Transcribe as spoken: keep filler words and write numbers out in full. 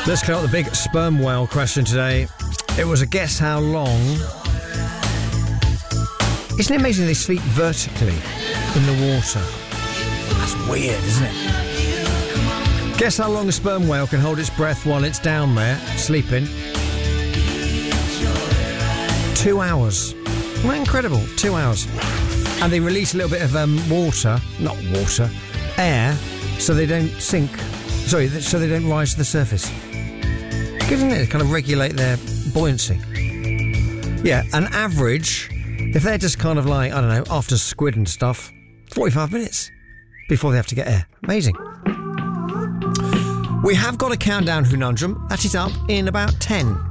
Let's clear up the big sperm whale question today. It was a guess how long. Isn't it amazing they sleep vertically in the water? That's weird, isn't it? Guess how long a sperm whale can hold its breath while it's down there, sleeping? Two hours. Isn't that incredible? Two hours. And they release a little bit of um, water, not water, air, so they don't sink. Sorry, so they don't rise to the surface. Good, isn't it? Kind of regulate their buoyancy. Yeah, an average, if they're just kind of like, I don't know, after squid and stuff, forty-five minutes before they have to get air. Amazing. We have got a countdown conundrum. That is up in about ten.